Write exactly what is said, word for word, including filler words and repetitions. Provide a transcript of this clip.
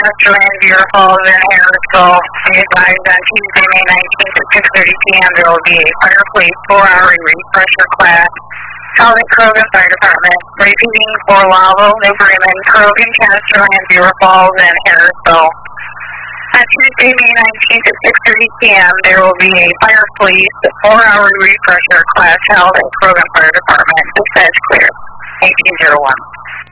Castellan, Deer Falls, and Harrisville. Be advised on Tuesday, May nineteenth at six thirty p m there will be a fire police four-hour refresher class held at Croghan Fire Department. Repeating for Lavelle, New Bremen, Croghan, Castellan, Deer Falls, and Harrisville. On Tuesday, May nineteenth at six thirty p m there will be a fire police four-hour refresher class held at Croghan Fire Department. Dispatch clear. eighteen oh one.